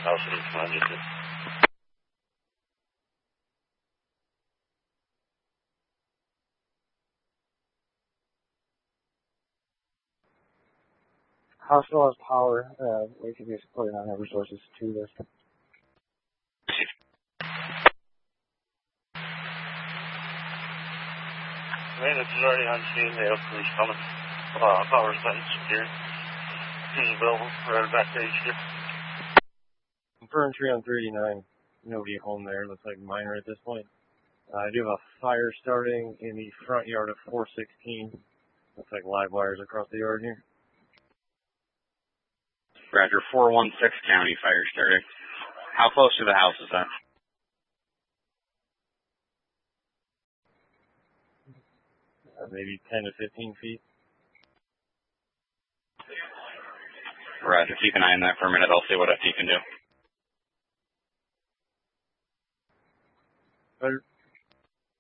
House is funded. Hospital has power. We could be supporting on resources to this. Maintenance is already on scene. They have police coming. Power site secured. He's available. Right back to HQ. Confirmed 3 on 39. Nobody home there. Looks like minor at this point. I do have a fire starting in the front yard of 416. Looks like live wires across the yard here. Roger, 416 County fire starting. How close to the house is that? Maybe 10 to 15 feet. Roger, keep an eye on that for a minute. I'll see what FT can do. Better.